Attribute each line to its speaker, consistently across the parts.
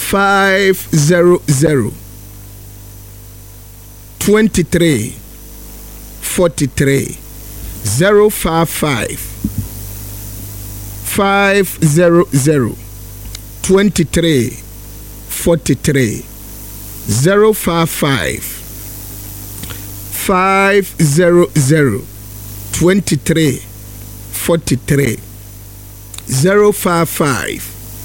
Speaker 1: 500 23 43 055 500 23 43 055 500 23 43 055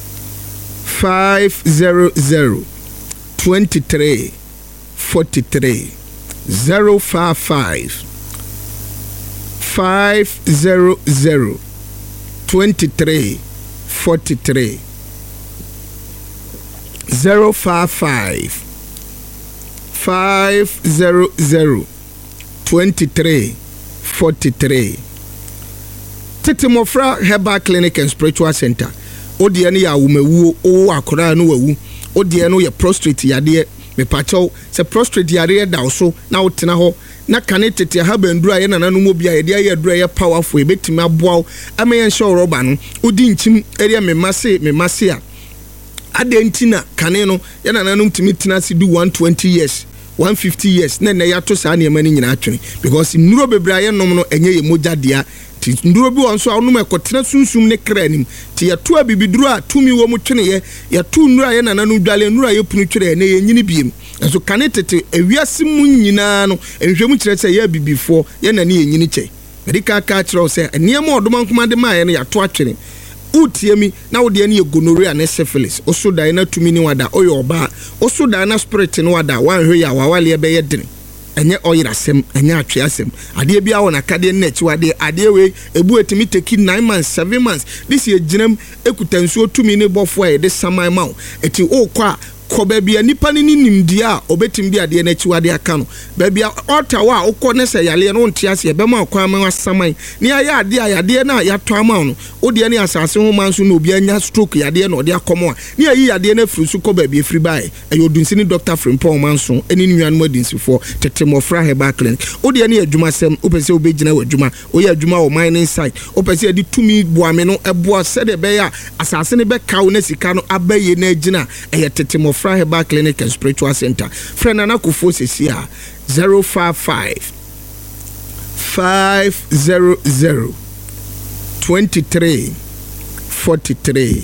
Speaker 1: 500 23 43 055 500 23 43 055 500 23 43 Tete Mofra Herbal Clinic and Spiritual Center. Odi ene ya wumewu o akora no wawu. Odi ene ye prostrate yade me pacho se prostrate yade da so na wotena ho na kane tete ha bandura ye nananom obi a ye de aye adura ye powerful e betimi aboaw ameyen show roba no odi nchim area me mase a adentina kane no ye nananom timi tena si do 120 years 150 years na ya to sa na yemani nyina atwene because nnuro bebra ye nom no enye ye moja dia ti nduro bi won so awonum ekotena sunsum ne kranim ti ya to abibiduro a tumi wo mu twene ye to nnuro ye nananom dwale nnuro ye punu twere na ye nyini biem so kane tete ewiase mu nyina no enhwemu kire se ye bibifo ye na ne ye nyini che medika ka kire se enema odoma nkomade ma ye no ya to atwene utiemi na wode ne ye gonorrhea ne syphilis osoda na tumi ni wada oyo oba osoda na spirit ni wada wanhwe ya wawale be ye dene enye oyirasem enye atweasem ade bia wona kade na chiwade ade we ebu etimi teki 9 months 7 months this ye ginam ekutansuo tumi ne bofo e de saman ma eti okwa koba bia nipa ni nimdia obetim bia de na chiwade aka no ba bia otawa okọ ne se yale no ntiase e be ma kwa ma saman ni aya ade na ya to ama no ode ne asase ho manso na obi anya stroke yade na ode akomo a ni ayi yade na frisu koba bia free by eyodunsi ni Dr. Frimpong manso eni nuanu adinsifo Tete Mofra Herbal Clinic ode ne adwumasem opese obegina wadwuma oye adwuma o mining site opese edi tumi boame no eboa sede be ya asase ne be kawo na sika no abaye na agina eye Tete Mofra Herbal Clinic and Spiritual Center. Friend Anakufo Sesia 055 500 23 43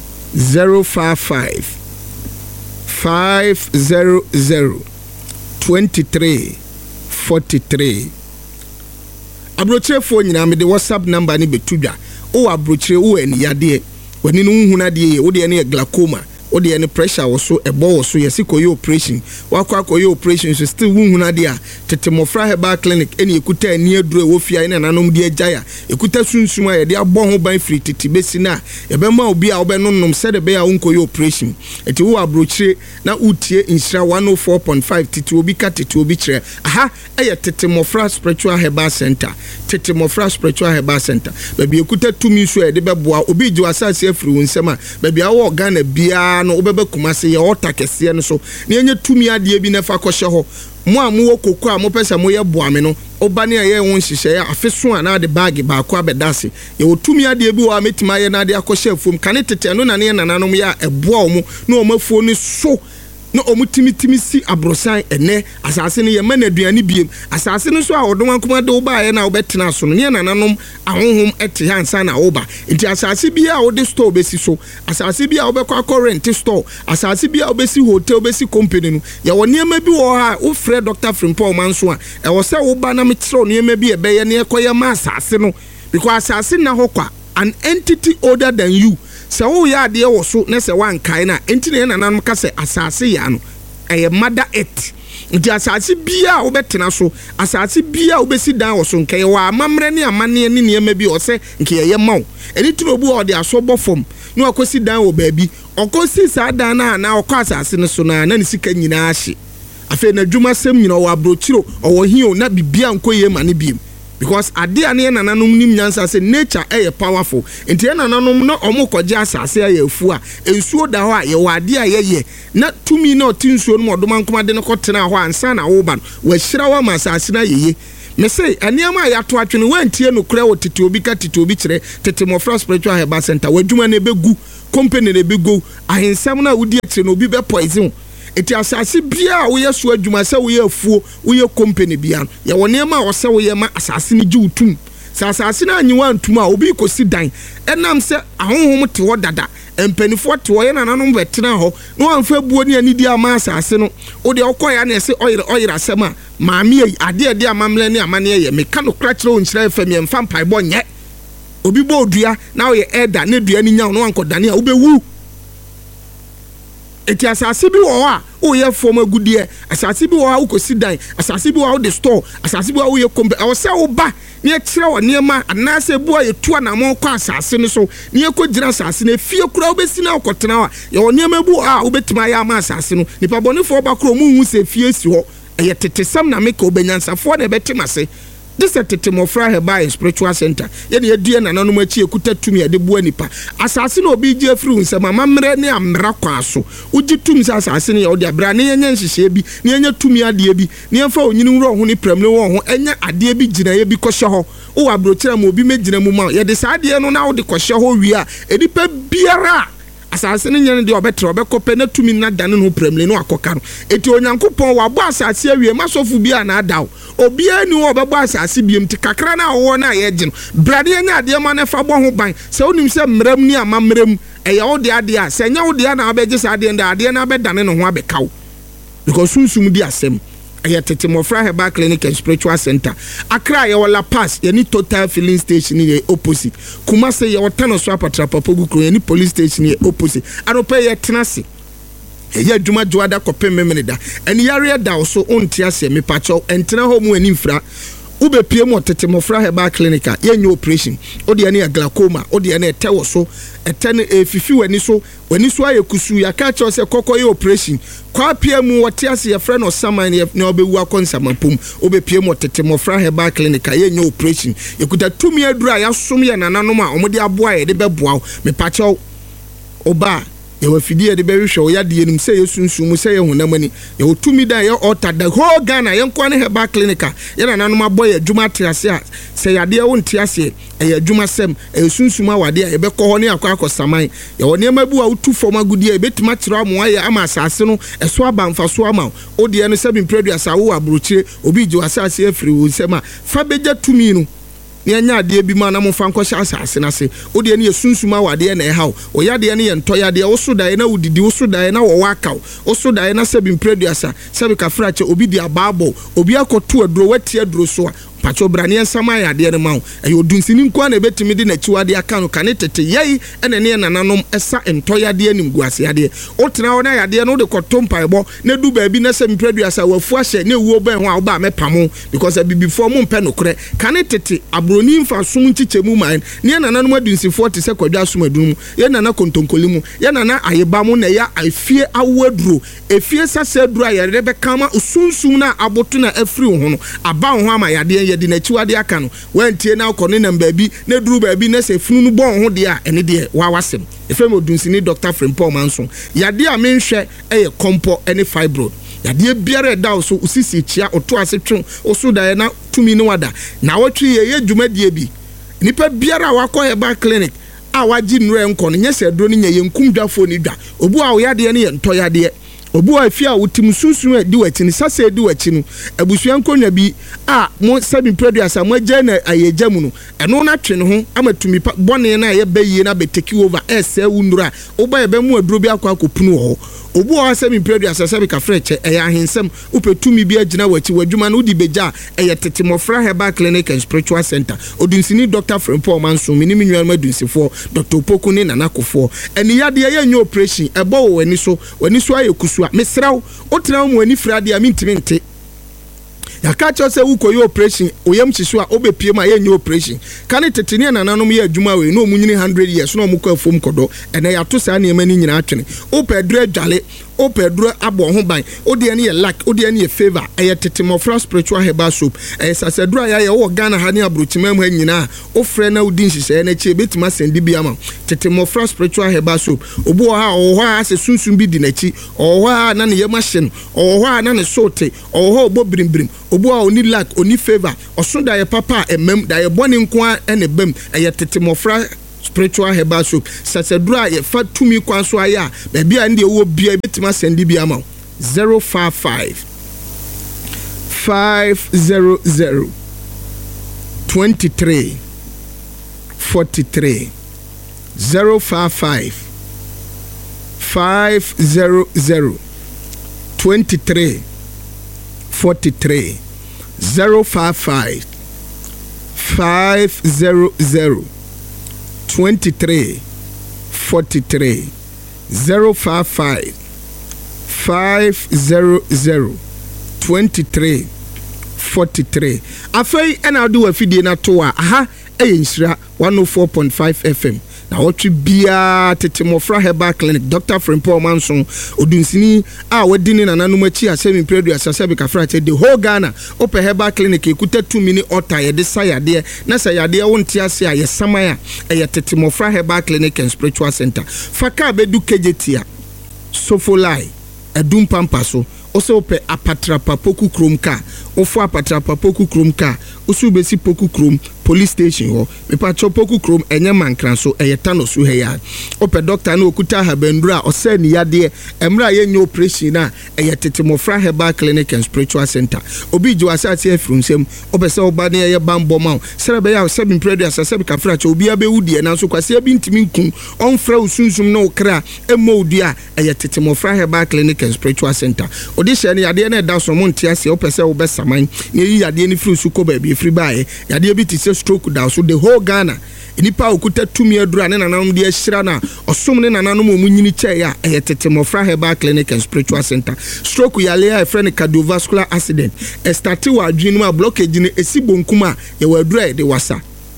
Speaker 1: 055 500 23 43 Abrochire phone nyina me de WhatsApp number ni betudwa o abrochire o eni yade wani no nhuna de o de ne glaucoma odi any pressure was so ebo was so yesi koyo operation wakwa koyo operation so still wunhuna de a Tete Mofra Herbal Clinic eni ekuta ani aduro wo fia ina nanom de agya ekuta sunsum a ye de abɔ ho ban free titi besi na ye be ma obi a wo be nonnom se de be a unkoyo operation eti wo abrochire na utie insira 104.5 titi obi ka titi obi kire aha eye Tete Mofra Spiritual Herbal Center Tete Mofra Spiritual Herbal Center baby ekuta tumi so ye de be boa obi ji wasase afiri wonsema baby a wo Ghana bia no obebe kumase ye ota kese no so na enye tumi ade bi na fa kɔhye ho mo amuwo kokko a mo pese mo ye boame no obane ye won hihye ya afeso ana de bag ba ko abedase ye otumi ade bi wa metima ye na de akɔhye afom kane tete no na ne nananom ya eboa mo na o mafuo ni so no omutimi si abrosan ene asase ne ye manaduane biem asase no so a odom ankoma de oba ye na obetena so no ne nananom ahonhom ete hansa na oba enti asase bia ode store besi so asase bia obekwa rent store asase bia obesi hotel obesi company no ye woni ma bi wo ha wo frɛ Dr. Frimpong manso a e wo sɛ wo ba na me kire no ma bi e be ye ne ekoye ma asase no because asase na hokwa an entity older than you se wo ya de wo so na se wan kai na enti ne nanam ka se asase ya no eye mother earth nti asase bia wo betena so asase bia wo besi dan wo so nkai wa amamre ne amane ne niam bi o se nkai ye maw eni turo bu o de asobɔ fom ne akosi dan wo baabi okosi sa dan na okɔ asase ne so na ne sika nyina ahye afa na dwuma sem nyina wo abrochiro o hio na bibia nkoye ma ne biem because ade ane nananom nim nyansa se nature e powerful enti nananom no omokoje asase ya afu a ensuo da ho a ye wade a ye na tumi na otinsuo no modoma nkoma de no kotena ho ansa na wo ba wa hyira wa masase na ye me say aniama ya to atwene wantie no kura wo tete obi ka tete obi kire Tete Mofra Spiritual Herbal Center wadwuma na begu company na be go ahensam na wodi akire no obi be poison eti asase bia wo ye so adwuma se wo ye afuo wo ye company bia ye wo nema wo se wo ye ma asase ni gi utum asase na anyi wantum a obi kosi dan enam se ahonhom te ho dada empanifo te ho ye nananom betena ho no amfa buo ne ani di ama asase no wo de okoya na se oyira asem a maami ade amamle ne amane ye meka no kra kire onkyira fam ye mfa mpai bo nye obi bo odua na wo ye elder ne dua ni nya no ankodane a wo be wu eti asase bi wo a wo ye form agudie asase bi wo a wo kosi dan asase bi wo a wo de store asase bi wo ye kombe awo se wo ba ne akira wo niema anase bu a ye tu anamo kwa asase ne so ne ekojira asase ne fie kura wo besi na okotena wa ye wo niema bu a wo betima ya ma asase no nipa bonefo ba kura mu hu se fie si ho eye tetesam na meka obenyansafo na betima se this is Tetemofra Herbal Spiritual Center. Yeni edie na nanu machi ekuta tumi ade bua nipa. Asase na obi je free nsema mamre ne amra kwa so. Uji tumi sa asase ne ye ode abra ne yenye nhihye bi, ne yenye tumi ade bi, ne yemfa onyini wro ho ne premne wo ho enye ade bi gina ye bi kohye ho. Wo abrochira ma obi megina mu ma. Ye de sa ade no na wo de kohye ho wi a edipa biara asase ne nyane de obetre obekope na tumi na dane no premle no akoka no eti onyankopon wa bo asase awie masofu bia na adaw obi ani wo obebo asase biem ti kakra na wo na ye gye no brade anya ade ma na fa bo ho ban se onim se mram ni amamram eye wo de ade a se nya wo de na abegye sa ade na abedane no ho abekaw because sunsum di asem eye Tetemofra Herbal Clinic and Spiritual Center Accra ye wala pass ye ni Total Filling Station ye opposite Kumase ye wotano so apatra papogu kro ye ni police station ye opposite anope ye tenase ye adwuma joada kopem memeda eni yare da so ontia se me pacho entena ho mu animfra ube pie mo Tetemofra Herbal Clinic ye nyo operation odi ane glaucoma odi ane etewo so etene efifi wani so aye kusu ya ka cho se kokko ye operation kwa pie mu wote ase ye frɛ no saman ye na obewu akonsama pom ube pie mo Tetemofra Herbal Clinic ye nyo operation yekuta tumi adura ya som ye nananom a omode aboa ye de beboa me pacho oba ye wafidie de behwehwe ya de yenim se yesunsumu se ye honamani ye otumi dan ye order the whole Ghana ye nkwa ne Herbal Clinic ye nananom aboy adwuma triase a se yade wo ntiase ye adwuma sem yesunsumu awade a ye bekɔ ho ne akɔ saman ye wo nema bu a utu fom agudi e betima kira amo aye ama asase no eso abamfa so ama odi no sebin produce awo abrochire obi ji asase afiri wo sema fa beja tumi no ne anya ade bi ma na mo fa nkɔ asase na se odi ne yesunsuma wade na ɛhaw oyade ne ye ntoyade wo so dae na wudidi wo so dae na wo wakaw wo so dae na sebin producer sebi ka frache obi di ababo obi akoto aduro wati aduro so a pacho brane ensama ya de ne mawo ayo dunsini nko na betimi de na chiwade aka no kane tete yei ene ne nananom esa ntoyade anim guase ade otena wona ya de no de kotompaebo na du ba bi na sebin producer wafu ahye na ewuo ban ho a wo ba mepamo because before mo mpe nokre kane tete abroni mfa sum nchichemu man ne nananom adunsifo te se kwadwa sum adum ye nana kontonkolimu ye nana ayeba mu na ya afie awaduro efie sase duro ya rebe kama usunsum na aboto na afri ho no aba ho ama ya de di na chiwade aka no wantie na akɔ ne nam baabi na duru baabi na se funu no bɔn ho de a ene de wa wasem efem odunsini Dr. Frimpong Manson yade a menhwɛ eye kompo ene fibroid yade biara da so usisi chia oto asetwe oso da na tumi no wada na wotwe ye dwumadie bi nipa biara wakɔ Herbal Clinic a waji nre nkɔ no nyɛ se duro no nya ye nkumdwafo ni dwa obu a wo yade ne ye ntoyade obu afia wotim sunsun adi wachi ni sase adi wachi no abusua nkonwa bi a mo sabi producer mo agya na ayegya mu no eno na twe ne ho amatumi bone na ye bayi na beteki over ese wundura oba ye ba mu aduro bi akopunu ho obu o sabi producer sabi ka freche eya ahensem upetumi bi agina wachi wadwuma no di beja eye Tetemofra Herbal Clinic and Spiritual Center odunsini Dr. Frimpong Manson mini minwa madunsifo Dr. Opoku ne nanakofo eni yade ye nyo operation ebo wani so aye kusu mesraw otra mu ani frade a mintimi nte ya ka cho se wukoyi operation oyam chisu a obepie ma ye nyo operation kane tetene nananom ye adwuma we no munyini 100 years no mukɔ afom kodo ene ya to sa ne mani nyina atwene opedru adwale opedru abo ho ban odi ene ye lack odi ene ye favor eye Tetemofra Spiritual Herbal Soap sasedru aya ye wo Ghana ha ne abrochimam ha nyina ofre na odi nhihye na chi betima sendi bi ama Tetemofra Spiritual Herbal Soap obu ha o ha se sunsun bi di na chi o ha na ne ye machine o ha na ne sote o ha obo brimbrim obu a oni lack oni favor oso da ye papa emem da ye boni nko ene bem eye Tetemofra spiritual herbal soap sasedura ye fa tumi kwan so aya baby a ndie wo bia betima send bi ama 055 500 23 43 055 500 23 43 055 500 23 43 055 500 23 43 afei ena do afidie na to a aha eyinshira 104.5 FM na wotwe bia tetemofra herbal clinic Dr. Frimpong Manson odunsini a wadini na nanum achi asemi predu asasabe kafra che the whole Ghana ope herbal clinic ekuta 2 mini ota ye de sayade na sayade wonte ase a ye samaya ye tetemofra herbal clinic and spiritual center faka bedu kejetia sofolai edum pampaso oso pe apatrapa poku kromka ofo apatrapa poku kromka osu besi poku krom police station ho me pa poku krom enye mankran so eyeta so heya ope doctor na okuta habendura ose ni yade emra ye nye operation na eyetetemofra herbal clinic and spiritual center obi jo asate afrunsem ope se oba na ye bambo ma serebe ya sebi predu asase ka fra che obi abewudie na so kwase abi ntimi nkun onfra usunsum na okra emodua eyetetemofra herbal clinic and spiritual center odi hye ne yade na da so monte ase ope se obesaman na yi yade ni fru su ko ba bi fri bae yade bi ti se stroke down so the whole Ghana enipa okuta tumi adura ne nananum de ahyira na osom ne nananum omunyini che ya eyetetemofra herbal clinic and spiritual center stroke yale ya friend cardiovascular accident start wa adwinu a blockage ne esibonkuma ye wadura de wasa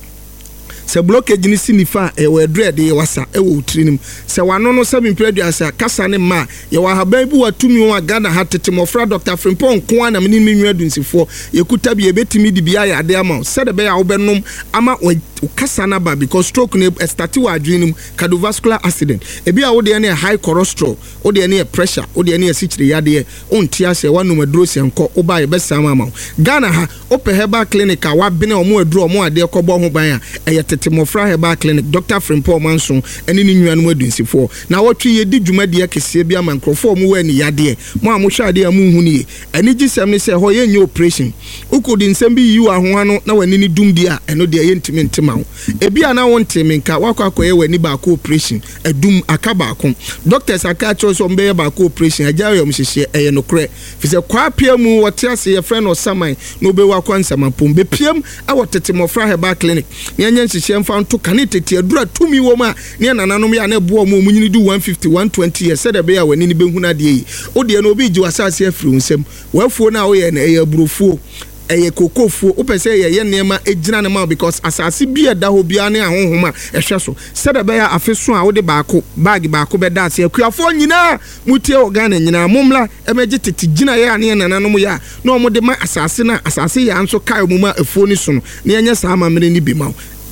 Speaker 1: se blockage ni sinifa we dread ye wasa e wo trinim se wano no se mpredu asa kasa ne ma ye wa haban bi watumi wa Ghana hatetemofra Dr. Frimpong ko na meni menwu adunsifo ye kuta bi e betimi di bia ya de ama se de be ya wo benom ama kasa na ba because stroke ne start wa adwinum cardiovascular accident e bia wo de ne high cholesterol wo de ne pressure wo de ne sichire yade onti ase wanu maduro se nko wo ba ye be sama ama Ghana ha ope herbal clinic a wa bene omo aduro omo ade kobo ho ban a tetemofra herbal clinic Dr. Frimpong Manson eni ni nnuanu adunsifo na wotwe ye di dwumade kese bia mankrofo mu wani yade mo amohwade amu huni eni gisem ne se ho ye nye operation ukodi nsem bi yiwa ho ano na wani ni dumdi a eno de ye ntimi ntima ho ebi ana wonte menka wakwakoye wani ba ko operation adum akaba ko doctors aka cho so mbe ba ko operation ajayo mhihye eye no kre fi se kwa pia mu wote ase ye friend osaman no be wakwa nsama pom be piam a wotetemofra herbal clinic ne anya nhihye mfa nto kanetete adura tumi wo ma ne nananom ya na bo mu munyini du 150 120 years said be ya wani ni behuna de yi ode na obi ji asase afiri nsem wafuo na wo ye na eye burofuo eye kokofuo opese ye nema ejina ne ma because asase bi eda ho bia ne ahonhoma ehwe so said be ya afeso a wo de baako bag baako be da ase akuafo nyina mutie organ nyina momla emeje tete gina ye ane nananom ya na omo de ma asase ya nso kai mu ma efuo ni so no ne enya saa mamre ni bi ma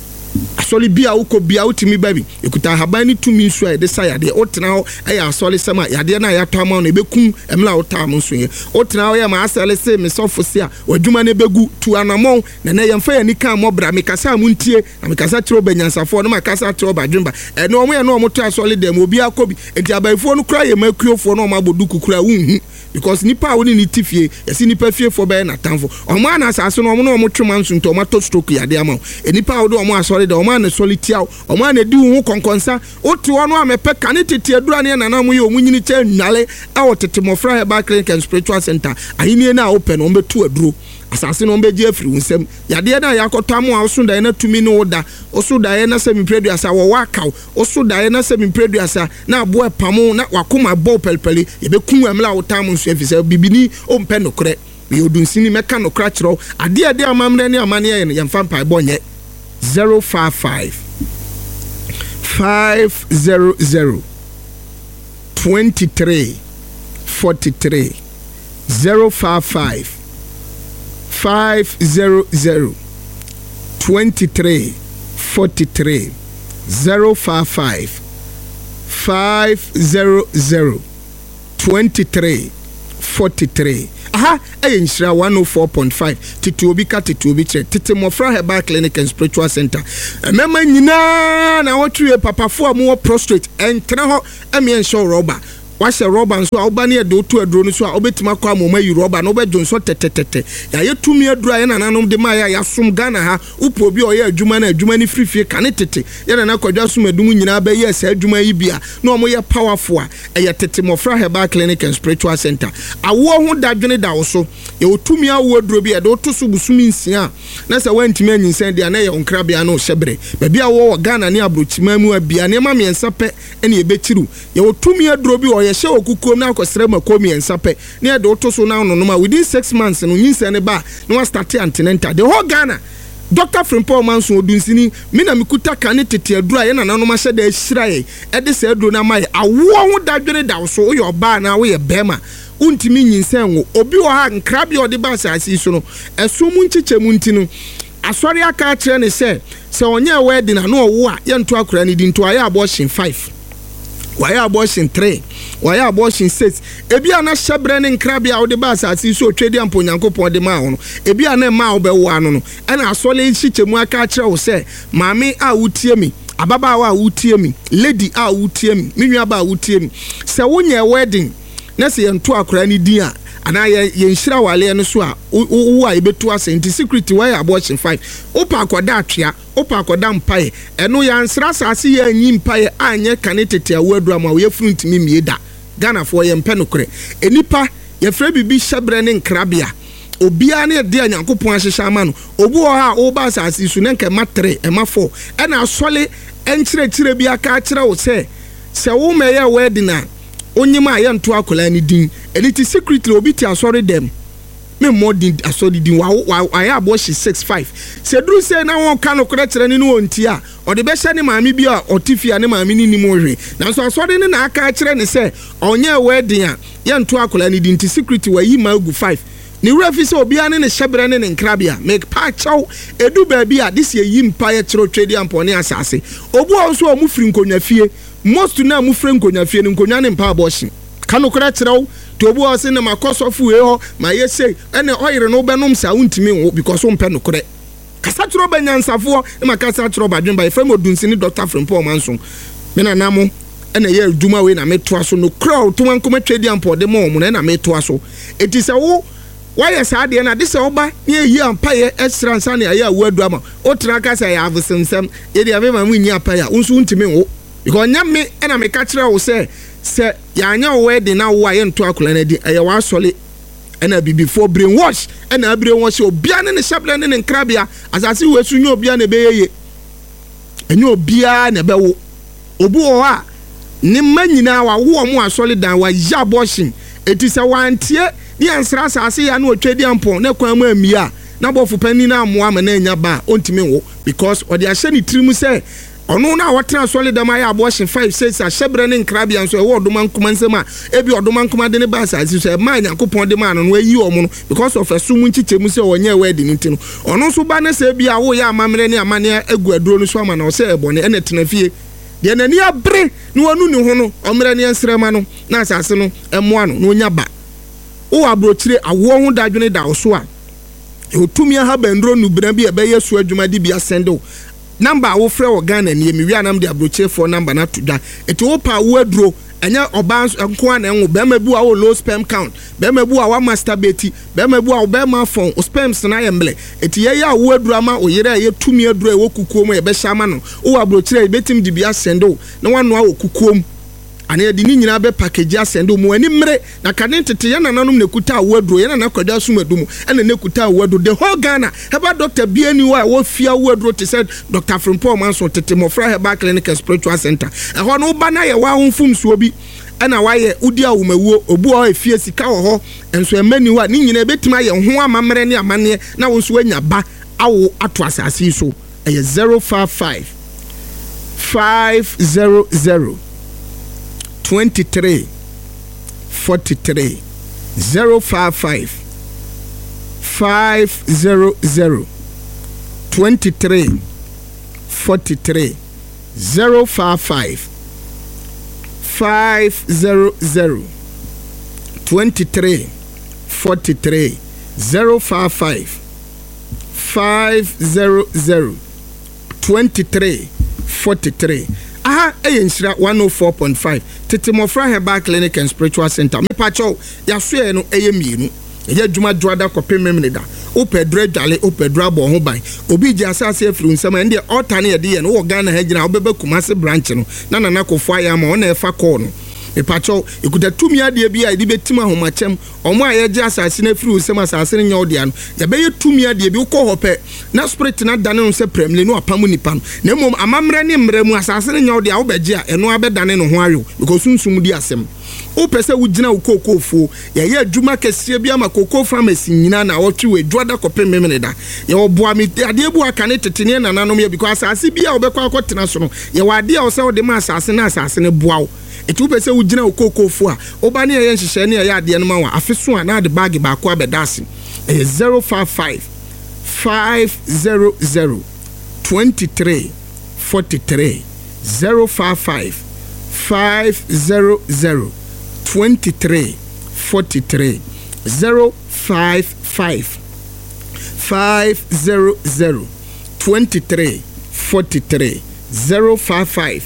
Speaker 1: asoli bia uko bia utimi baby ekuta haban ni tumi nso a de sayade otena ho aya asoli sama yade na ya tama na ebekum emla otam nso ye otena ho ya ma asale se me sofo a wadwuma na begu tu anamon na yemfa ya nika mobra me kasa muntie na me kasa tro banyansafo no ma kasa tro badwumba eno omo ye no omo to asoli dem obi akobi enti abaifo no kura ye makuofo no ma bodu kukura wunhu because nipa woni ni tifie yesi nipa fie fo be na tanfo omo ana asase no omo no omo twema nso nto omo to stroke yade ama enipa wo do omo asori de omo na solitia omo na di hu konkonsa oti wono amepe kanetete adura ne na namu ye omunyini che nnale a wotetemofra herbal clinic and spiritual center ahini na open no betu aduro asase no beje afiri nsem yade na yakotamu a osunda na tumi no oda osuda na semi predu asa wo wakaw osuda na semi predu asa na abo epamu na wakoma bo pelpeli yebekun emla otamu nso afise bibini ompe nokre yodunsini meka nokra kiro ade amamre ne amane ye yemfa mpa bonye 055 500 23 43 055 500 23 43 055 500 23 43 aha ɛyɛ nhyira 104.5 tete obi ka tete obi kyerɛ tete Mofra Herbal Clinic and Spiritual Center mema nyina na wotwe papafo a mo prostrate entra ho emie nhyɛ rubber wahye rubber nso a oba ne de otu aduro no so a obetima kwa amoma yi rubber na obedwo nso tetetete ya yetumi adura ye nananom de ma ya som Ghana ha upo bi oye adwuma na adwuma ni frifie kane tete ye na kwadwa som adum nyina ba ye sa adwuma yi bia na omo ye powerful a ye tete Mofra Herbal Clinic and Spiritual Center awo ho dadwene da wo so ye otumi awo aduro bi ye de oto so busumi nsia na se wantimi anyinsan de na ye onkrabia na o hyebre ba bia wo Ghana ne abrochima mu abia ne ma miensa pe ene ye bechiru ye otumi aduro bi ye hye okukom na akosere makomi ensape ne de otoso na no ma within 6 months no nyinsa ne ba na wa start antenatal the whole Ghana Dr. Frimpong Manson odunsini me na mekuta kane tete adura ye na nanom ahye da ahira ye e de se aduro na mai awo ho dadwene da so wo ye oba na wo ye bema untimi nyinsa ngo obi wo ha nkrabia ode ba asasi so no eso mu nchichemu ntino asori aka kire ne se onye wedding na no wo a ye nto akora ne di nto aye abortion 5 why abortion 3 why abortion 6 ebi ana hyebre ne nkrabia wo de ba asasi so twedi ampo Nyankopon de ma wo no ebi ana ma wo be wo ano no na asole hyichemu aka kire wo se maame a wutie mi ababa wa wutie mi lady a wutie mi menwa ba wutie mi se wonye wedding na se yento akora ne din a ana ye nhyira wale no so a wo a ebetu asenti secret why abortion 5 opa akoda atwea opa akoda mpae eno ya nsra asase ya anyi mpae anye kane tete awadura ma ye fruntimi mieda Ghana fo ye mpe nokre enipa ye fra bibi hyebre ne nkrabia obia ne de Nyankopon ahyehya ama no obu o ha o ba asase su ne nka ma 3 e ma 4 e na asole enkyerɛkyerɛ bi aka kyerɛ wo se wo meye wedding na onyima ye nto akola ni din eliti secretly obi ti asori dem me modin asori din wa aya aboshi 65 se duru se na won ka no kore kire ni no onti a o de be hye ne maami bi a otifia ne maami ni mo hwe na so asori ne na aka kire ne se onye wedding a ye nto akola ni din ti secretly wa yi magu 5 ni refi se obi ane ne hyebre ne nkrabia make pa chaw edu ba bi a this ye yimpa ye kiro twedi ampone asase obu onso o mu firi nkonwa fie most na mu firi nkonwa fie nkonwa ne mpa abortion kanu kora kiraw to obu o se na makosofu e ho ma ye sei ene oyire no benom sa untimi wo because wo mpe no kore kasa kiro banyansafo e makasa kiro badwen ba efem odunsini Dr. Frimpong Manson me na namo ene ye aduma we na metoa so no kro to wankoma twedi ampode mo mo na metoa so etise wo why sa de na de se oba ne yi ampaye extra nsa ne aye awadu ama o tra ka se ya avsensem ye de avema mu nyi ampaye unsu ntimi wo because nyame na me ka kire wo se ya anya wo de na wo aye nto akola na di aye wa sole na before brainwash na brainwash obia ne shabre ne nkrabia asase we su nyi obia na be yeye enye obia na be wo obu o ha ne manyina wa wo mo asole dan wa ya abortion etise wantie ni ansra asase ya na otwedi ampon na kwan ma amia na bofu pani na amoa ma na anya ba ontimi wo because odi ahye ni tirimu se ono na wotena solid am ya abortion 5 6 ahyebre ne nkrabia nso e wo odoma nkoma nsema ebi odoma nkoma de ne ba asase so e ma Nyankopon de ma no no ayi omo no because of asum nchichemu se wonye wedding ntino ono so ba na se bia wo ya amamre ne amane agu aduro no so ama na o se ebone ene tena fie de nani abre ni wonu ni ho no omre ne nsrema no na asase no emoa no onya ba o abrochire awo ho dadwene da so a otumi ha bandro nu bra bi e be yesu adwuma di bia sendo number wo frɛ wo Ghana ni mi wi anam de abrochire for number na tuda eti wo pa wo aduro enya oba nko na enwo be ma bu a wo low sperm count be ma bu a wa masturbate be ma bu a wo be ma fon o sperms na yemble eti ye ya wo aduro ama o yere ye tumi aduro e wo kukuo mu ye be hyama no wo abrochire betim di bia sendo na wano a wo kukuo mu ane de ni nyina be package asendo mu ani mre na kane tete ya nananum ne kuta awaduro ya na kwada sumadum ene ne kuta awaduro the whole Ghana heba Dr. Biani wa wo fia awaduro te said Dr. Frimpong Manson tete Mofra Herbal Clinic and Spiritual Center ho no ba na ye wa honfum so bi ena wa ye udi awumawuo obu o efie sika wo ho enso emani wa ni nyina betima ye ho amamre ne amane na wo so anya ba awo ato asase so eye 055 500 23 43 055 500 23 43 055 500 23 43 055 500 23 43. Aha Nhyira 104.5 tete Mofra Herbal Clinic and Spiritual Center. Me pacho ya so no mienu. Eya dwuma dwoada kopem memneda. Opedre dwale opedra bo ho ban. Obi gye asase afiri nsam ende altar na ye no wo Ghana ha gina obebe Kumasi branch no. Na nana kofo aya ma ona efa call no. Epacho ekuta tumi ade bia ide betima homachem omo ayeje asase na afiri nsam asase nya odia no. Ya be tumi ade bi ukọ hope na spirit na dane no se premle no apamu nipa no. Na mom amamre ne mre mu asase nya odia wo beje a eno abedane no ho ayo because sunsum di asem. O pese wo gina wo kokofo ye adwuma kese bia ma kokofo pharmacy nyina na wotwe we dwoada kopem memneda ye oboa mi ade bu aka ne tetene nananom ye because asase bia obekwa akotena so no ye wade a wo se wo de ma asase na asase ne boa wo etu pese wo gina wo kokofo a oba ne ye nhihye ne ye ade no ma wa afeso a na de bag ba ko abedase 055 500 23 43 055 500 23 43 055 500 23 43 055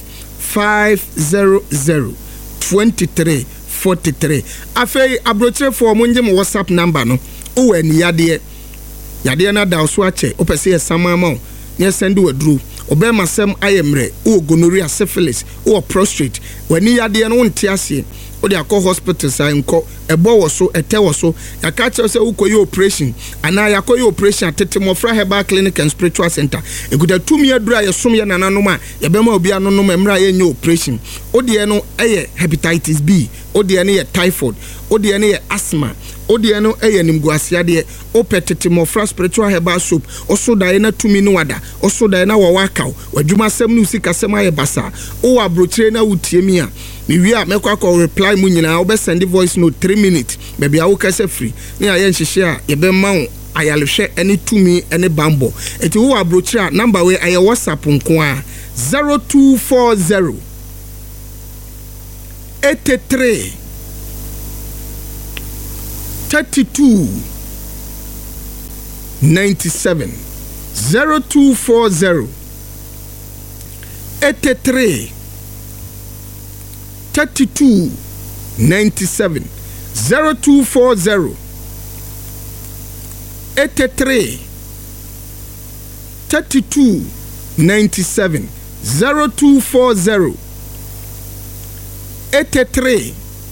Speaker 1: 500 23 43. Afei abrochire for monje mo WhatsApp number no o wani yade na da so ache o pese ye samama o ne send we dru obema sem ayemre o gonorrhea syphilis o prostrate wani yade no nte ase o de akọ hospital sa nko ebo wo so ete wo so yaka che se ukoyi operation ana yakoyi operation atete Mofra Herbal Clinic and Spiritual Center eguda tumi adura ye som ye nananom a ye bema obi anonom emra ye nya operation o de no eye hepatitis B o de no ye typhoid o de no ye asthma o de no eye nimguasia de o petete Mofra Spiritual Herbal Soap o so da na tumi no wada o so da na wo wakaw wadwuma sem no sika sem aye basa o abrochire na wutie mi a mi wi a mekwa ko reply mu nyina o be send voice note 3 minutes baby awo kase free ni aye nhihye a ye be ma wo ayalehwe ene tumi ene bambo eti wo abrochire number we aye WhatsApp nko a 0240 83 32 97 0240 83 32 97 0240 83 32 97 0240 83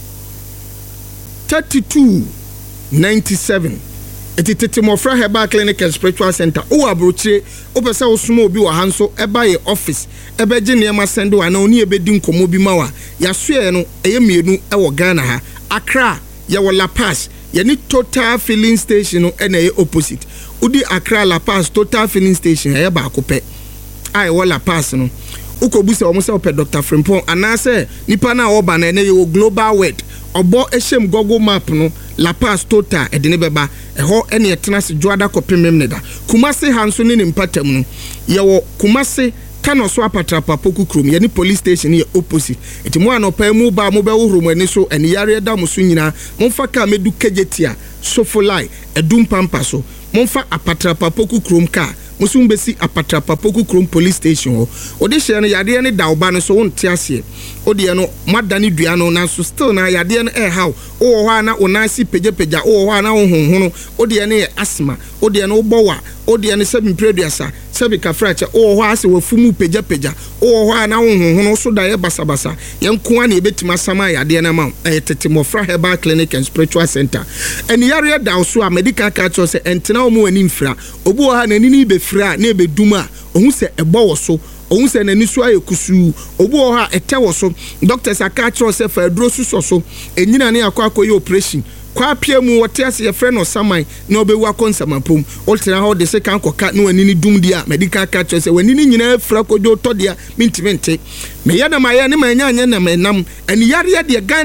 Speaker 1: 32 97. Etitete Mofra Herbal Clinic and Spiritual Center o abrochire o pese wo sumo obi wa hanso eba ye office ebe je niema sendo ana oni ebedi nkomo bi mawa ya soe no eye mienu e wo Ghana ha Accra ye wo La Paz ye ni Total Filling Station no na ye opposite udi Accra La Paz Total Filling Station ye ba akopɛ ai wo La Paz no ukobusa omo se opɛ Dr. Frimpong anase nipa na wo ba na ye wo Global World obo eshem Google Map no La Paz Total edene beba eho ene yetena se dwoada kopem memneda Kumasi hanso ne mpatam no ye wo Kumasi kano so apatrapa poku krom ye ni police station ye opposite eti mo anopa mu ba mo be wohoro mo ani so ene yare da mo so nyina momfa ka medu kejetia sofolai edum pampa so momfa apatrapa poku krom ka musum besi apatrapa poku krom police station ho odi hye no yade ne da oba no so wonte ase odi no madane dua no na so still na yade no how o ho ana onasi pejepeja o ho ana honhono odi ne asthma odi no bowa odi ne sebi preduasa sebi kafracha o ho ase wafumu pejepeja o ho ana honhono so da ye basabasa yenko ana ebetima sama yade na ma tete Mofra Herbal Clinic and Spiritual Center eni yare da so a medical card so se entena o mu ani mfra obu o ha na ni be fra na ebeduma ohun se ebo wo so ohun se na ni so ayekusu obu o ha ete wo so doctors aka tro se fa aduro suso so enyina ne akwa operation kwa pia mu wote ase ye frɛ no saman na obewu akonsamapom ultra how de se kan koka no anini dumdia medical card tro se wanini nyina fra kojo todia mintimente me ya na ma ya ne ma nya anya na menam ani yare de Ghana ha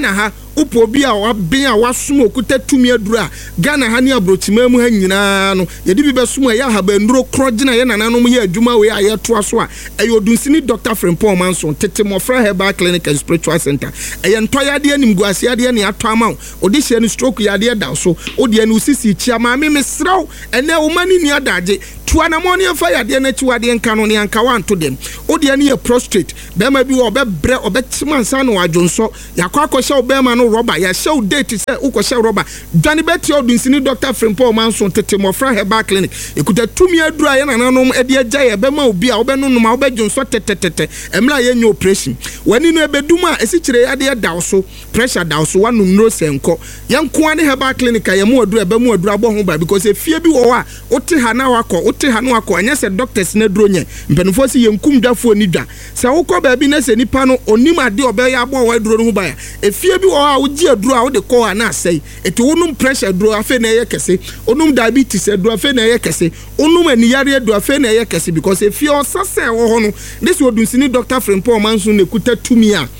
Speaker 1: upo bi a waben a wasom okuta tumi adura Ghana ha ne abrochima mu ha nyina no yedi bi besom ya habanduro krogina ye nananom ye adwuma we aye toa so a eyodunsini Dr. Frimpong Manson tete mofra Herbal Clinic and Spiritual Center entoyade anim guasiade ne ato ama odi hye ne stroke yade da so odi ane usisi chia ma me mesraw ene wo mani ni adaje tuanamoni afa yade na chiwade nka no ne anka wanto dem odi ane ye prostrate bema bi wo obebre obechima nsa no adwonso yakwa akosha obema no rubber ya show date say ukosha rubber dwane beti odunsini Dr. Frimpong Manson tete mofra Herbal Clinic ekuta tumi adura ye nananom ede agya ye bema obi a obenunum a obedwonso tetetete emra ye nya operation wani no ebedum a esikyire yade da so pressure da so wanu nro senko yenko ane Herbal Clinic ya mu adura bemu adura bo ho ba because efie bi wo a ote ha na wakọ ote ha no wakọ anya se doctors na duro nye mpanufo si yenkum dwafo ni dwa se wokọ ba bi na se nipa no onim ade obe ya abo wa duro no ho ba ya efie bi wo a wogi aduro a wo de ko na asai eti wonum pressure duro afa na ye kese onum diabetes duro afa na ye kese onum aniyare duro afa na ye kese because efie osase wo ho no this wodunsini Dr. Frimpong Manson ne kuta tumi a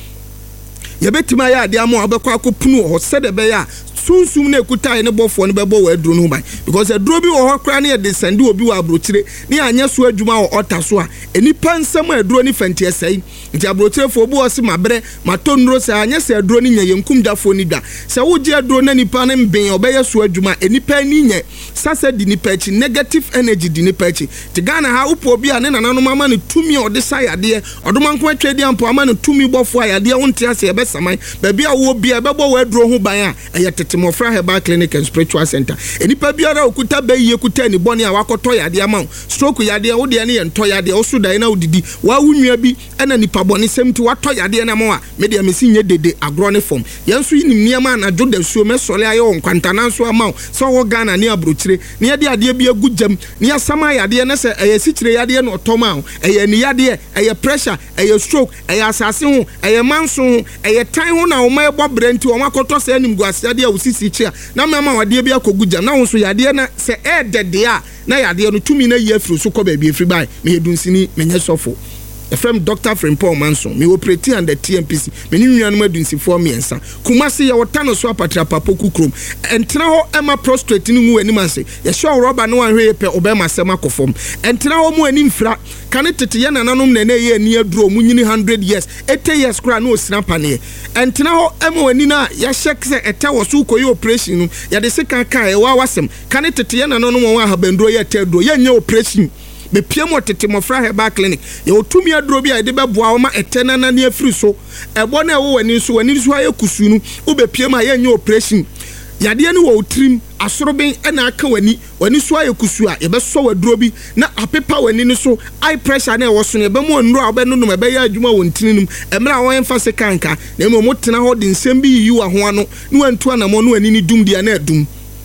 Speaker 1: yebetima ya ade amo obekwa akopunu ho sede be ya sunsum na ekuta ne bofo ne bebo wa aduro no bai because aduro bi wo ho kra ne de sende obi wa abrochire ne anya so adwuma wo ota so a enipa nsam aduro ni fanti esai nti abrochire fo obi wo se mabre matonro sa anya se aduro ni nya yenkum dafo ni da se wo je aduro na nipa ne mben obeye so adwuma enipa ni nya sasa di nipa chi negative energy di nipa chi ti Ghana ha upo obi a ne nananom ama ne tumi ode sa yade odomanko atwedi ampo ama ne tumi bofo ayade wonte ase ebe saman ba bia wo bia bebo wa aduro ho ban a Mofra Herbal Clinic and Spiritual Center enipa biara okuta bayi ekuta ni boni a wakoto yade ama stroke yade wo de ne yento yade wo sudan na udidi wa wunua bi ena nipa boni semti wato yade na mo a me de amesi nye dede agro ne form yenso yinim niam na joda suo me sole aye won kwantana so ama so wo Ghana ne abrochire ne yade ade bi agujam ne asama yade ne se eye sikire yade no toma eye ni yade eye pressure eye stroke eye asase ho eye manso ho eye tan ho na wo ma ebo brenti wo makoto se anim guase yade sisi chia na mama wade bia kogujam na wonso yade na se dede a na yade no tumi na ye afiri so ko ba bia afiri bai me yedunsini menye sofo efrem Dr. Frimpong Manson me operate under TMPC me ni nuanum adunsifo miensa kumase ye wotano so apatra papoku krom entena ho ema prostrate ni hu anim ase ye show rubber no anhwe pe obema sema kofom entena ho mu anim fra kane tete ye nananom na ye ani aduro mu nyini 100 years 80 years kra no snapa ne entena ho ema wani na ya shek se eta wo so koyi operation no ya de sika kan ye wa wasem kane tete ye nananom won ahabanduro ye teduro ye nya operation be piemo tete Mofra Herbal Clinic ye otumi aduro bi a de beboa wo ma etena na ne afiri so ebo na wo wani so aye kusu no wo be piemo a ye nya operation yade ne wo trim asoroben na aka wani so aye kusu a ye be so waduro bi na apepa wani ne so high pressure na wo so ne be mo nro a be no no be ya adwuma wo ntininum emra wo emfa se kanka na mo tena ho de nsem bi yi wa ho ano ne wantu anamo no ani ni dum dia na adum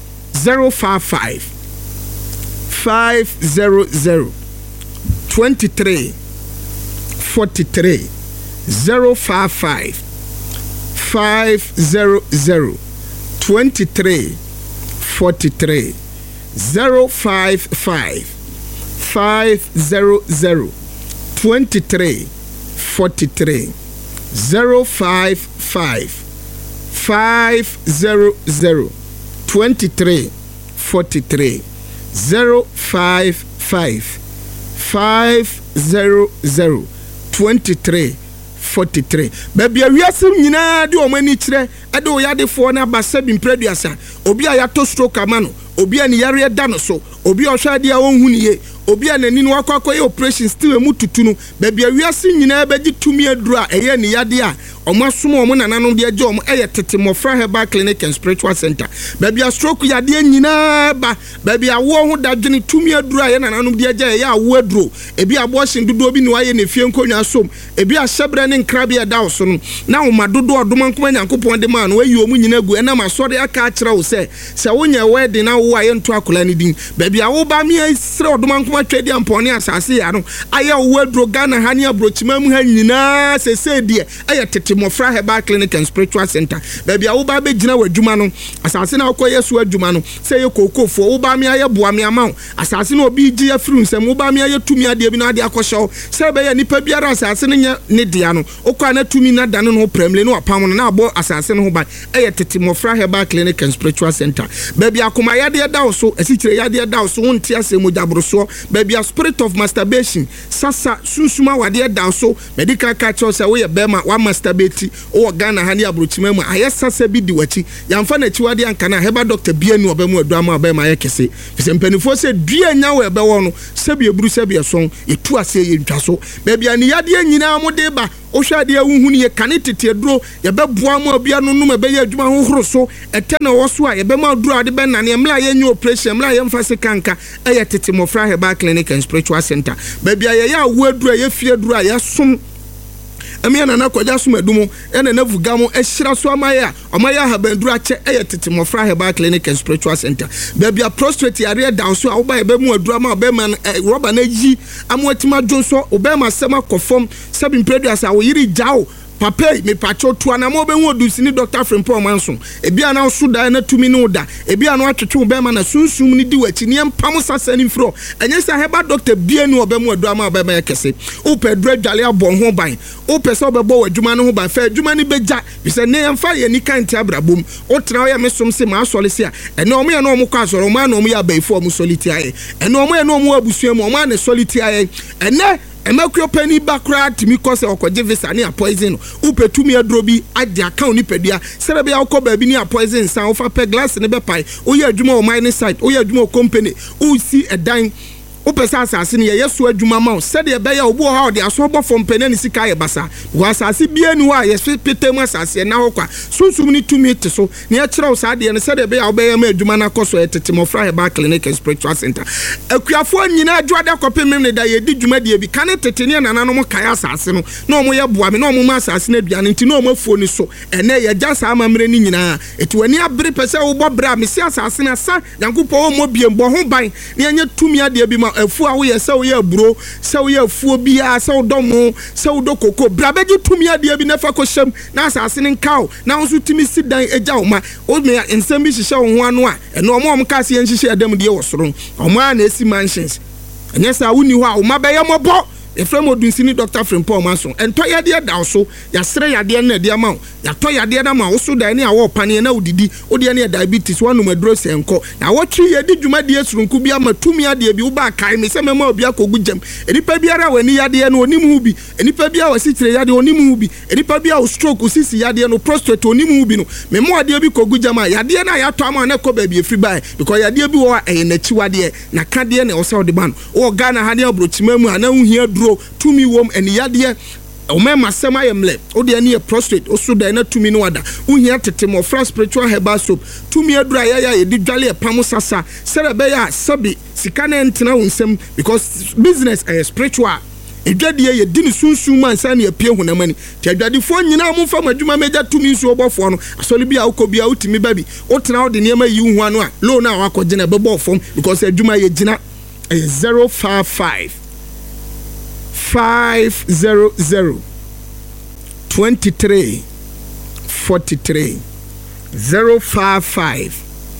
Speaker 1: 055 500 23 43 055 500 23 43 055 500 23 43 055 500 23 43 055 500 23 43 baby awiasem nyina de o mani kire ade o yade fo na basa bi mpreduasa obi a yato stroke amano obi a ni yare da no so obi a hwade a wonhu niye obi a nani no akwakoye operation still emu tutu no baby awiasem nyina be gi tumi aduru a eye ni yade a omasomo omo nananom de age omo eye tete Mofra Herbal Clinic and Spiritual Center baby a stroke yade nyina ba baby a wo ho dadwene tumi aduru a ye nananom de age ye a wo aduru ebi abortion dodo bi ni waye ne fie nkonwa som ebi a hyebre ne nkra bi da so no na wo madodo odoma nkoma nyankopon de ma no wayi omu nyina gu ena masode aka akira wo se wonya wedding na wo a yento akola ne din baabi a wo ba me sere odoma nkoma twedi ampone asase ya no aye wo aduro Ghana ha ne abrochima mu ha nyina sese de aye tete mofra Herbal Clinic and Spiritual Center baabi a wo ba be gina wadwuma no asase na akoye so adwuma no se ye kokofo wo ba me aye boa me ama asase na obi gi afiri nsem wo ba me aye tumi ade bi na ade akɔhyew se be ye nipa biara asase ne dia no okwa na tumi na dane no premle no apam no na abo asase no ho ba aye tete mofra Herbal Clinic and Spiritual Center baabi akoma yade da so asikyire yade da so wonte ase mojabroso baabi a spirit of masturbation sasa susuma wade da so medical culture say we bema wa masturbate o Ghana ha ne abrochima mu aye sasa bi di wachi yamfa na chiwade anka na Herbal doctor bianu obamu aduama obema ye kese fisempanifo se dua nya we be wo no sebi eburu sebi eson etu ase ye ntwa so baabi ani yade nyina mo de ba ohwade ahunhu ne ye kane tete aduro ye beboa mo abia no no be ye adwuma hohoro so ete na wo so a ye be ma aduro ade be nane mla ye nyu operation mla ye mfa se kanka eye tete mofra Herbal Clinic and Spiritual Center baabi aye ya wo aduro ye fie aduro a ye som amiana na kwaja so madumo ene na vugamo ehira so amaya omaya habanduru ache eye tete mofra Herbal Clinic and Spiritual Center baabi a prostate area down so a wo ba ye be mu aduru ma be man rubber na yi amotima jonso obema sema kofom sebi preduas a wo yiri jao papa me pacho to na mo be hu odusini Dr. Frimpong Manson ebia na so da na tumi no da ebia na atwetwe be ma na sunsum ni di wachi ne mpam sasa ni fro enye sa Herbal doctor bia ni obemu adua be ma kese o pedro dwale abon ho ban o pese obebo wadwuma no ho ban fa adwuma ni beja bi se ne yemfa ye ni kan ti abrabom o tena o ya mesom se ma asole se a ene omo ye no omo kwa asoro ma na omo ya baifo omo soliti aye ene omo ye no omo abusuam omo na soliti aye ene emakro pani bakra timi kose okoje visa ni a poison upetumi adrobi ade account ni pedua serebe ya okoba bi ni a poison san ofa pe glass ne be pai oye adwuma o mining site oye adwuma o company o si edan upesa asase ne yesu adwuma ma sede ye be ya obu ha ode aso bo fom pene ni sika ye basa wa asase bia ni wa ye petemu asase na hokwa sunsum ni tumi te so ne ya kire o sade ne sede be ya obe ya ma adwuma na koso etete mofra Herbal Clinic and Spiritual Center akuafo nyina adwada kopem ne da ye di dwuma de bi kan tete ne nana no mo kai asase no na omo ye boa me na omo ma asase na aduane nti na omo afuo ni so ene ye gya sa amamre ni nyina eti wani abere pese wo bo bra me si asase na sa yankopo omo biembo ho ban ne anya tumi ade bi ma afu a wo ye se wo ye bro se wo ye afuo bia se wo domo se wo dokoko bra beji tumi ade bi na fa ko hyem na asase ne nkaw na wo so tumi sidan eja wo ma o me ensem bi hihye wo ho ano a ene omo ka se yen hihye adam de wo soro omo a na esi mansions enye sa wo ni ho a wo ma be ye mobo efrem odunsini Dr. Frimpong Manson ento yade da so ya sere yade na de ma ya to yade na ma wo so da ne a wo pane na odidi odi ne diabetes wanu maduro senko na wo twi yade dwuma de esurunku bia matumi ade bi wo ba kai me se mema obi akogu jam enipa biara wani yade no onim hu bi enipa bia wasi kire yade onim hu bi enipa bia wo stroke sisi yade no prostate onim hu bi no memo ade bi kogu jam a yade na ya to ama na ko ba bi efri bai because yade bi wo na chiwade na kade na wo se ode ban wo Ghana ha ne abrochima mu ana hu hia tumi wom eni yade o mema sema yemle o de ani prostate o so da na tumi no wada uhia tete mo fra Spiritual Herbal Soap tumi adura ya ye di dwale pam sasa serebe ya sabi sika na entena wonsem because business spiritual edwade ye di ni sunsun man san ye pie hunamani ti adwade fo nyina mo fa madwuma meja tumi nsu obofo no asole bia ukobia utimi babi o tena o de niam yi hu anu a lo na akogye na bebo fom because adwuma ye gina 055 500 23 43 055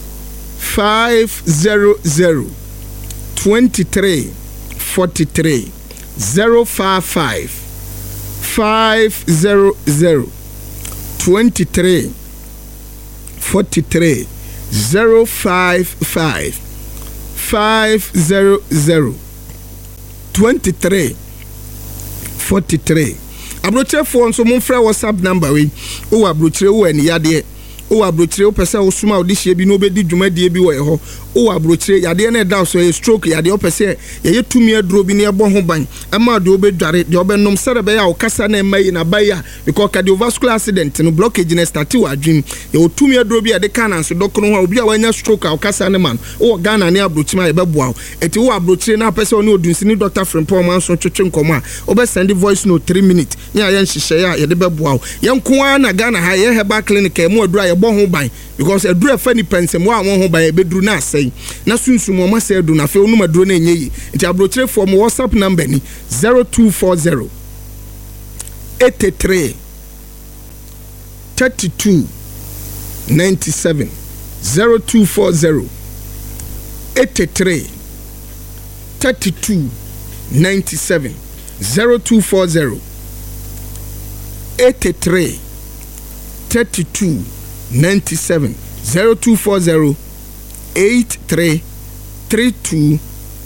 Speaker 1: 500 23 43 055 500 23 43 055 500 23 43 abrochire phone so mon frère WhatsApp number we o abrochire wo eni yade o abrochire o pese o suma odihye bi no obedi dwumadie bi wo ye ho o abrochire yade na da so ye stroke yade o pese ye tumi aduro bi ne ebo ho ban ama de obedware de obenom serebe ya o kasa na mai na baya because cardiovascular accident no blockage na start wa adwim ye o tumi aduro bi de kana so dokoro ho obi a wanya stroke a kasa ne man o Ghana ne abrochima ye beboa eti o abrochire na pese o ne odunsini Dr. Frimpong Manson twetwe nkomo a o be send voice note 3 minutes nya ye nhihye ya ye de beboa ye nko na Ghana ha ye Herbal Clinic e mu adura yɛbɔ ho ban because aduru afa ni pensem wa won ho ban ebeduru na asɛn na sunsum o ma sɛ adu na fe onum aduru na enye yi nti abrokyerefo mo WhatsApp number ni 0240 83 32 97 0240 83 32 97 0240 83 32 97 0240 83 32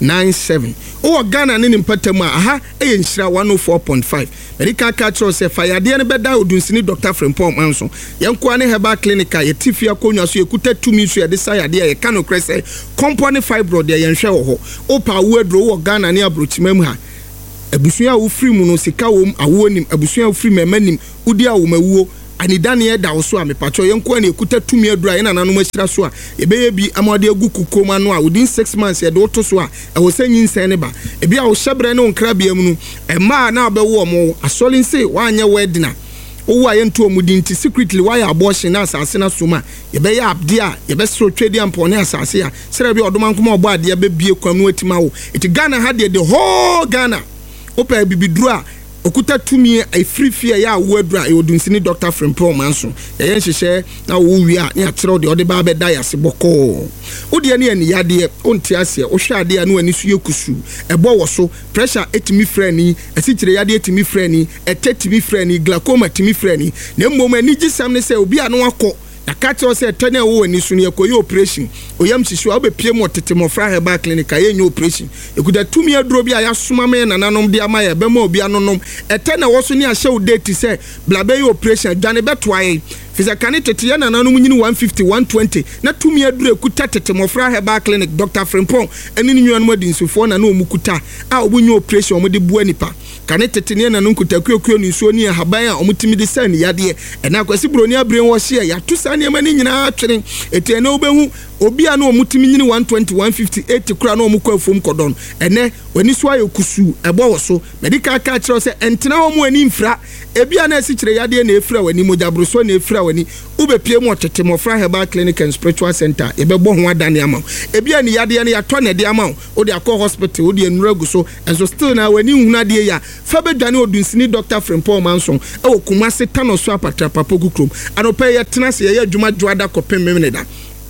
Speaker 1: 97. Oh, Ghana ni mpatemu aha eye nhyira 104.5. Medika ka kro se fa yade ne beda odunsini Dr. Frimpong Manso. Yenko ane heba clinic ye tifia konwa so ekuta tumi so ye de sa yade ye ka no krese company fibroid ye yenhwe wo ho. Opa awedro wo Ghana ni abrochimam ha. Abusua wo free mu no sika wom awonim abusua wo free memanim udi a wo mawuo anidane ye da wo so a mepacho yenko ane ekuta tumi adura ye nananom ahyira so a ebeye bi amode agu kukoma no a within 6 months ye de woto so a ewo sanyin sen ne ba ebi a wo hyebre ne onkrabia mu no ema na obewo mo asolin say wanye wedding a owo ayentu omudi nti secretly why abortion na asase na soma yebeye abde a yebesro twedi ampone asase a sere bi odomankoma obo ade abebie kwanu atima wo iti Ghana had the whole Ghana opa bibidru a okuta tumi a free fear ya wadra e odunsini Dr. Frimpong Manso ye nhyehyɛ na wo wi a ne akyerɛw de ode ba bɛda yase bɔkɔ wode ne ani yade onti ase wo hwɛ ade a no ani so yekusu ɛbɔ wo so pressure etimi frani asikyire yade etimi frani etetimi frani glaucoma etimi frani na mmom ani gisam ne sɛ obi a no akɔ na catch us say tene wo ani so ne ekoyi operation oyam hihyo obepie mo tete mo fra heba clinic aye nyo operation ekuda tumi aduro bi aya soma me nananom de ama ye be ma obi anonom etene wo so ne ahye wo date say blabe yo operation dwane beto aye fisa kane tete ya nananom nyini 150 120 na tumi aduro ekuta tete mo fra heba clinic Dr. Frimpong eni ni nwanum adinsufo na omukuta a obunyo operation omode bua nipa kane tete ne nananom kutakuo ni so ni haban a omutimi de san yade ena kwasi broni abren wo hye ya to sa ne mani nyina atwene eti ena obehu obi a na omutimi nyini 120 150 80 kura na omukwa fom kodon ene wani so ayo kusu ebo wo so medical ka kire se entena ho mu ani mfra ebi a na asikyire yade na efra wani mojabro so na efra wani ubepie mu otete mo fra heba clinic and spiritual center ebebo ho adane ama ebi a ni yade na yato na de ama o de akọ hospital o de enuragu so enso still na wani hunade ya fa bedwane odunsini Dr. Frimpong Manso e wo Kumase tano so apatra papogu krom anope ye tena se ye adwuma dwada kopem memneda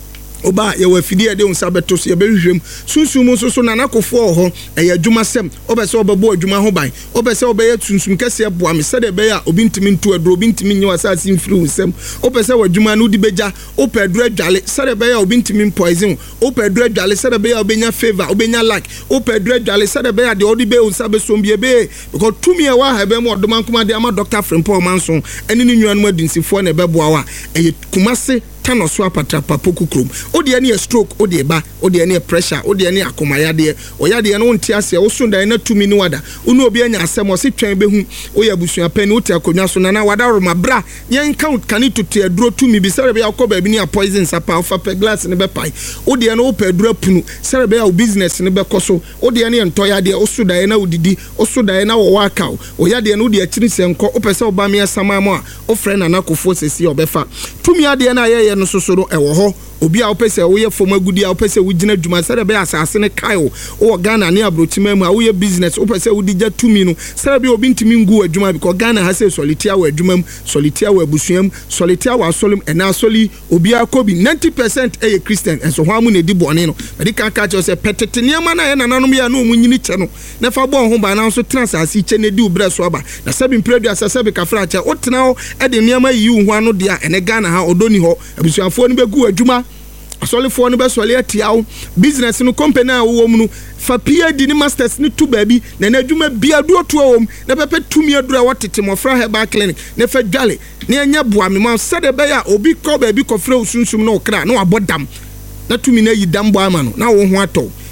Speaker 1: oba ye wafidi e de unsa beto so ye behwehwem sunsum so na nakofo ho e ye adwuma sem obese obebo adwuma ho ban obese obeye sunsum kese boa me sede be ya obi ntimi ntu aduro obi ntimi nyi wasase mfiri unsem obese wadwuma no di beja opadura dwale sede be ya obi ntimi poison opadura dwale sede be ya obenya favor obenya like opadura dwale sede be ya de odi be unsa be so mbie be because tumi e wa ha be mo odomankoma de ama Dr. Frimpong Manso eni ni nwanum adinsifo na be boa wa e Kumase tano so apatra papoku krom odi ane stroke odi eba odi ane pressure odi ane akomayade oyade no nti ase wo so dan na tumi ni wada unu obi anya asem o se twen behu oya busua pani oti akonwa so na wada roma bra yen count kan tutu aduro tumi bi sere be yakoba bi ni a poison sapa ofa pe glass ne be pai odi ane o pe aduro punu sere be ya business ne be koso odi ane ntoyade o so dan na odidi o so dan na wo waka oyade ane odi akiri senko o pese oba me asamamo a o frɛ na kofo sesi obefa tumi ade na ye no sosoro ewo ho obi a opese wo ye fom agudi a opese wo gina dwuma sere be asase ne kaio o Ghana ne abrochima mu a wo ye business opese wo digya tumi no sere be obi ntimi ngu adwuma because Ghana ha se solitia wo adwuma mu solitia wo abusuam solitia wo asolum ena soli obi akobi 90% eye Christian enso ho amu ne di bone no edi kan ka che se petete niama na ye nananom ya no mu nyini che no ne fa bo ho ba na so transasi che ne di ubre so aba na sabi mpredu asase be kafra che o tena ho e de niama yi hu ano de a ene Ghana ha odoni ho abusuafo no be gu adwuma asolifo no be sole atiawo business no company a wo mu no fa PhD ni masters ni tu baabi na adwuma bia do to wom na pepe tumi adura wotete mo fra heba clinic na fa dwale na enya boa me ma sade be ya obi ko baabi ko fra usunsum na okra na wabodam na tumi na yi dambo ama no na wo ho ato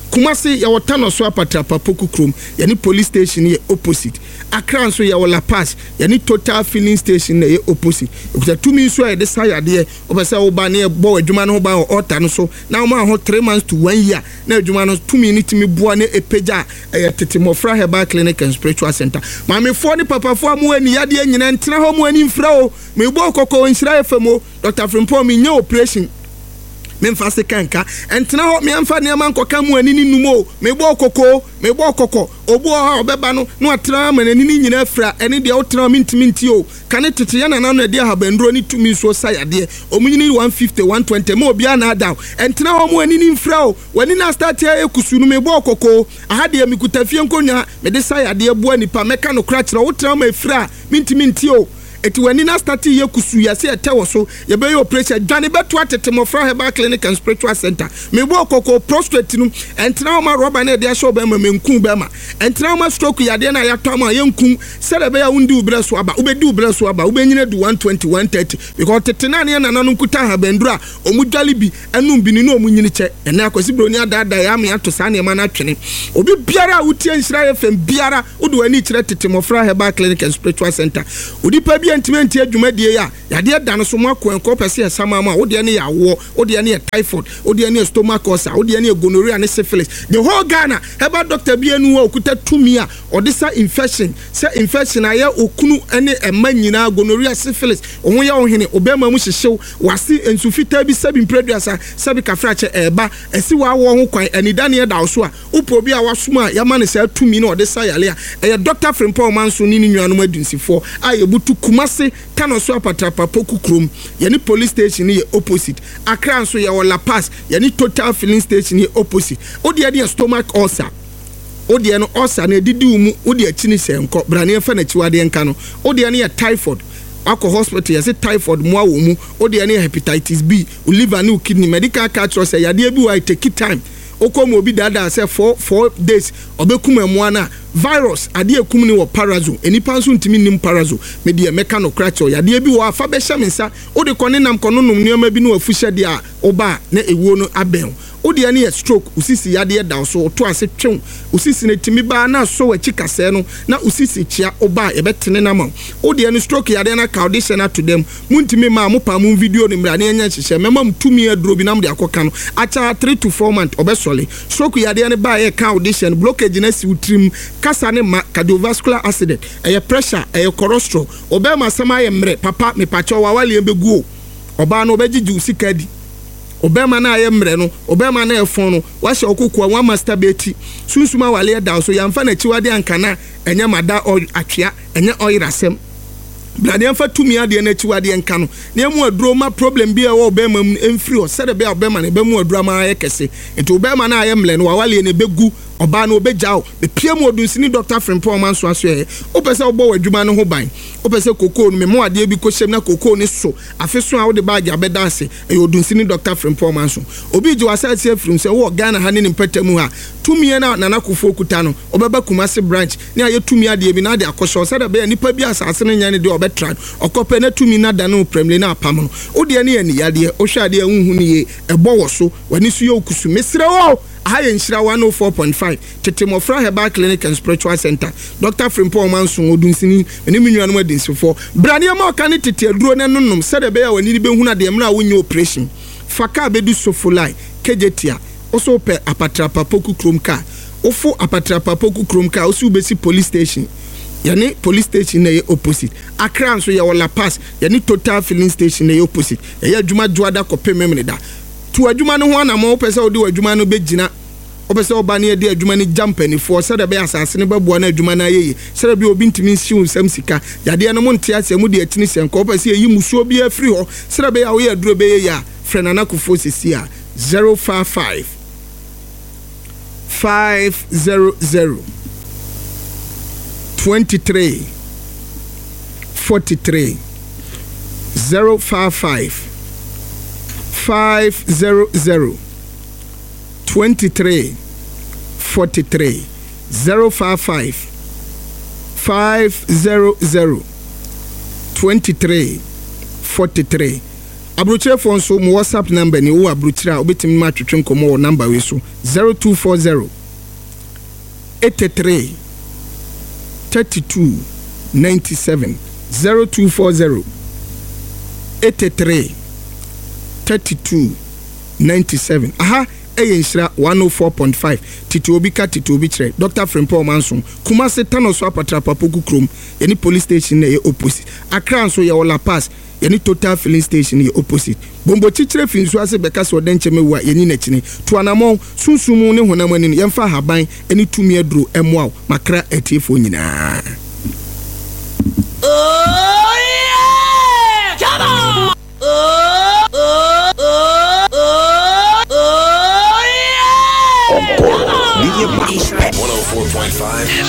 Speaker 1: Kumasi ya watano so apatra Papoku Krom yani police station ye opposite. Accra nso ya La Paz yani Total filling station ye opposite. Okuta tumi so ya de saya de obese oba na bo adwuma no ba ota no so na ma ho 3 months to 1 year na adwuma no tumi ni timi boa na epeja tete Mofra Herbal Clinic and Spiritual Center. Mame fo ni papa fo amu ani yade nyina ntena ho mu ani mfra o me bo kokko nsira efemo Dr. Frimpong me nya operation memfa se kanka entena ho me amfa ne man koka mu ani numo me bo kokko obo ha obeba no no atra ma ani nyina afra ene de otra minti o kane tete ya na no de ha bandro ni tumi so sayade omunyini 150 120 ma obi ana down entena ho mu ani mfra o wani na start ya ekusu no me bo kokko aha de mi kutafie nkonwa me de sayade bo anipa meka no kra kira otra ma afra minti o eti wani na start ye kusu ya se etewo so ye be yo operation dwane beto atete Mofra Herbal Clinic and Spiritual Center me bo kokko prostate no entra ma rubber na de asho be ma menku be ma entra ma stroke ya de na ya to ma ye nku se de be ya undi ubra so aba ubedi ubra so aba ubenyina du 120 130 because tete na ne na no nkuta ha bandura omudwale bi enum bi ni no omunyini che ena akwasi broni adada ya me ato sa ne ma na twene obi biara utie nhira FM biara udu ani kire tete Mofra Herbal Clinic and Spiritual Center odipa bi entimente adwumadie ya yade dan so mako enko pese esama ma wo de ne yawo wo de ne typhoid wo de ne stomach ulcer wo de ne gonorrhea ne syphilis the whole Ghana herbal doctor bi enu wo okuta tumi a odisa infection aye okunu ene emma nyina gonorrhea syphilis ohun ya ohene obema mu hyehyew wase ensufita bi sabi mpreduasa sabi kafrache eba esi wa wo ho kwan anidane ya da so a upo bi a wasoma ya ma ne sa tumi na odisa yale a Dr. Frimpong manso ni nuanom adunsifo a yebutu Kumasi kano so apatra Papoku Krom yani police station ye opposite. Accra nso ye La Paz yani Total filling station ye opposite. Odi ade stomach ulcer odi no ulcer na didi umu odi akini senko brane fa na chiwade nka no odi ane ye typhoid akọ hospital ye say typhoid mo awo mu odi ane hepatitis B liver ne kidney medical catch say yade bi wa take time okomo obi dada say 4 days obekuma mo na virus ade ekum ni wo parazo enipa nso ntimi nim parazo me de meka no cracho yade bi wo afa be hyemensa odi kone nam kono num nioma bi no afuhye de a oba na ewuo no aben odi ane ye stroke usisi yade da so to ase twem usisi ne timi ba na so wachi kase no na usisi chia oba e betene na ma odi ane stroke yade na condition to them muntimi ma mo pa mo video ni mra na enya hyehye mema mtumi aduro bi nam de akoka no acha 3 to 4 months obesole stroke yade ane ba ye condition blockage na si utrim kasa ne ma cardiovascular accident pressure cholesterol obema sama ye mre papa me pacho wa wale embegu oba no obegigi usikadi obema na ye mre no obema na efon no wa hye okokua wa masturbate sunsuma wale da so yamfa na chiwade ankana enya mada atwea enya oyirasem blade yamfa tumi ade na chiwade enka no na emu aduro ma problem bi e wo obema emfiri o sede be obema na be mu aduro ma ye kese enti obema na ye mle no wa wale ne begu oba no obejao be piem odunsini Dr. Frimpong manso aso ye opese obo wadwuma no ho ban opese kokoo no memo ade bi ko hyem na kokoo ne so afeso a wo de bag abedanse e odunsini Dr. Frimpong manso obi ji wasase afrim se wo Ghana ha ne mpatamu ha tumi na nanakofo okuta no obeba Kumasi branch ne aye tumi ade bi na ade akosho se da be nipa bi asase ne nyane de obetra okope na tumi na da no premle na apam no ode ne yani yade o hwa ade ahunhu ne ye ebo wo so wani so ye okusu mesre wo Aye nshira 104.5 tete Mofra Herbal Clinic and Spiritual Center Dr. Frimpong manso odunsini eni minnuanum adinsifo brane ma ka ne tete aduro ne nonnom sede be ya wani be huna de mra wonye operation faka bedu sofolai kejetia oso pe apatra Papoku Krom ka ofo apatra Papoku Krom ka oso ubesi police station yani police station na ye opposite Accra nso ye La Paz yani Total filling station na ye opposite ye adwuma juada kope memne da tu adwuma no ho na mo pese odi adwuma no begina opese oba ne de adwuma ni jampani fo se de be asase ne bebo na adwuma na yeye se de obi ntimi nsiu nsam sika yade no mo ntia ase mu de atini senko opese yi musuo bi afiri ho se de be ya wo ye aduro be ye ya frenana kufo sisi a 055 500 23 43 055 500 23 43 055 500 23 43 Abrochire phone so mo WhatsApp number ni wo abrochire a obetimi ma twetwe nkomo wo number we so 0240 83 32 97 0240 83 32 97. Aha, Nhyira 104.5 Titi Obi ka Titi Obi kire Dr. Frimpong Manson Kumase Tanoso apatra papoku krom yeni police station na ye opposite Accra nso ye Ola Pass yeni Total filling station ye opposite Bombo chichire finso ase beka so denche mewa yeni nachine to anamon sunsumu ne honam ani yemfa haban eni tumi aduro emwa makra etiefo nyina.
Speaker 2: Oh yeah! Come on!
Speaker 3: Media 104.5